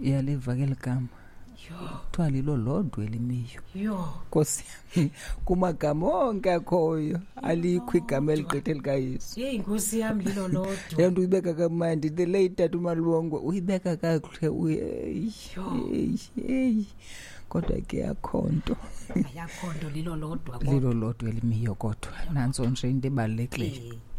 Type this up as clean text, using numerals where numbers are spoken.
iyaliva ke ligama kuthiwa lilo lodwa elimiyo. Nkosi yami, kumagama onke akhoyo alikho igama eligqitha elikaYesu. Hey Nkosi yami lilo lodwa. Le nto uyibeka kamandi the late Tata uMalibongwe uyibeka kakuhle hey kodwa ke akhonto. Ayakhonto lilo lodwa Lilo lodwa elimiyo kodwa nanso nje into ebalulekileyo.